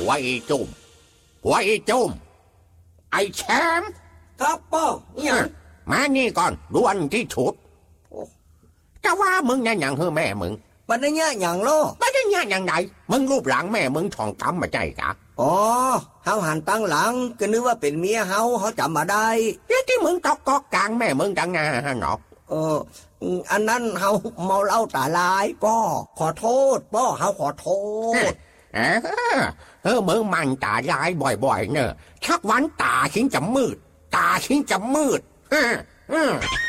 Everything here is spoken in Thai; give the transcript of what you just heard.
ไว้จุ่มไว้จุ่มไอ้แชมป์ครับป้อเนี่ยมานี่ก่อนด่วนที่ฉุดจะว่ามึงเนี่ยอย่างเฮ้อแม่มึงปัญญาอย่างโลปัญญาอย่างไหนมึงรูปหลังแม่มึงทองคำมาใจกะอ๋อเฮาหันตั้งหลังก็นึกว่าเป็นเมียเฮาจำมาได้แล้วที่มึงตอกกอกกลางแม่มึงจังงาฮะเนาะอันนั้นเฮาเมาเหล้าตาลายป้อขอโทษป้อเฮาขอโทษมึงมันตาลายบ่อยๆเนอะชักวันตาชิ้นจะมืดตาชิ้นจะมืด